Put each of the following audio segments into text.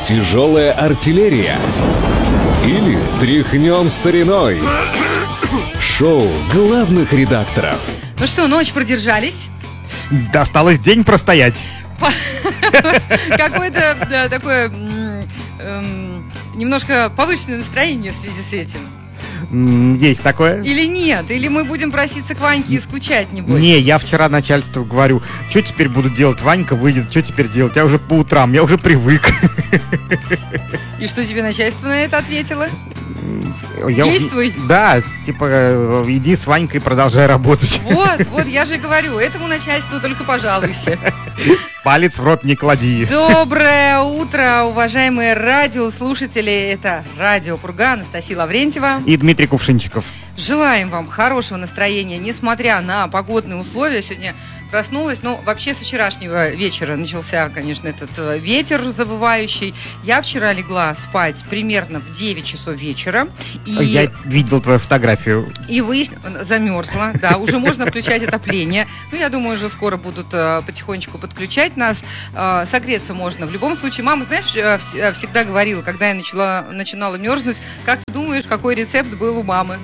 Тяжелая артиллерия? Или тряхнем стариной? Шоу главных редакторов. Ну что, ночь продержались? Да, осталось день простоять. Какое-то такое немножко повышенное настроение в связи с этим. Есть такое. Или нет? Или мы будем проситься к Ваньке и скучать, небось? Не, я вчера начальству говорю, что теперь буду делать, Ванька выйдет, что теперь делать? Я уже по утрам, я уже привык. И что тебе начальство на это ответило? Действуй. Да, типа, иди с Ванькой, продолжай работать. Вот, я же говорю, этому начальству только пожалуйся. Палец в рот не клади. Доброе утро, уважаемые радиослушатели. Это Радио Пурга, Анастасия Лаврентьева и Дмитрий Кувшинчиков. Желаем вам хорошего настроения, несмотря на погодные условия. Сегодня проснулась, вообще с вчерашнего вечера начался, конечно, этот ветер завывающий. Я вчера легла спать примерно в 9 часов вечера. Я видел твою фотографию. И замерзла, да, уже можно включать отопление. Я думаю, уже скоро будут потихонечку подключать нас. Согреться можно в любом случае. Мама, знаешь, всегда говорила, когда я начинала мерзнуть, как ты думаешь, какой рецепт был у мамы?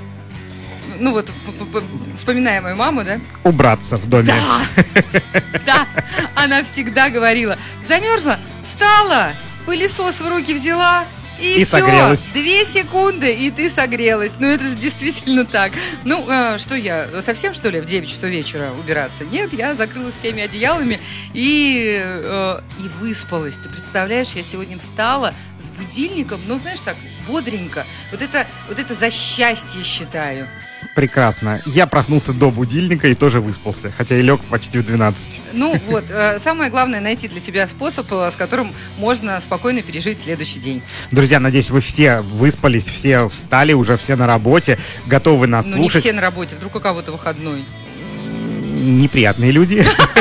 Вспоминая мою маму, да? Убраться в доме. Да, она всегда говорила: замерзла, встала, пылесос в руки взяла, и все, согрелась. 2 секунды, и ты согрелась. Это же действительно так. Что я, совсем что ли в 9 часов вечера убираться? Нет, я закрылась всеми одеялами и выспалась. Ты представляешь, я сегодня встала с будильником, знаешь, так, бодренько. Вот это за счастье считаю. Прекрасно. Я проснулся до будильника и тоже выспался, хотя и лег почти в 12. Самое главное — найти для тебя способ, с которым можно спокойно пережить следующий день. Друзья, надеюсь, вы все выспались, все встали, уже все на работе, готовы нас слушать. Не все на работе, вдруг у кого-то выходной. Неприятные люди.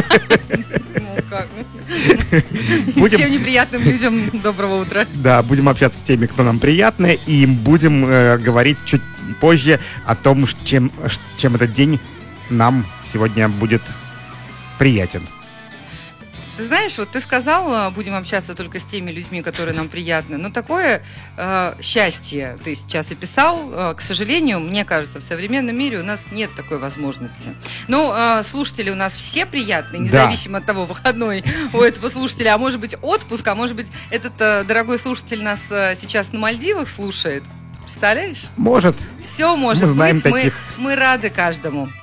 Всем неприятным людям доброго утра. Да, будем общаться с теми, кто нам приятны, и будем говорить чуть позже о том, чем этот день нам сегодня будет приятен. Ты знаешь, ты сказал, будем общаться только с теми людьми, которые нам приятны. Такое счастье ты сейчас описал. К сожалению, мне кажется, в современном мире у нас нет такой возможности. Слушатели у нас все приятные, независимо от того, выходной у этого слушателя, а может быть отпуск, а может быть этот дорогой слушатель нас сейчас на Мальдивах слушает. Представляешь? Может. Все может быть. Мы рады каждому.